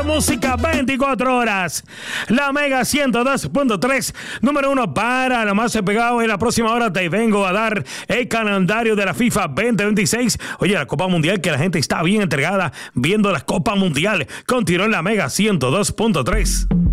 mejor música 24 horas. La Mega 102.3, número 1 para lo más pegado. En la próxima hora te vengo a dar el calendario de la FIFA 2026. Oye, la Copa Mundial, que la gente está bien entregada viendo la Copa Mundial. Continuó en la Mega 102.3.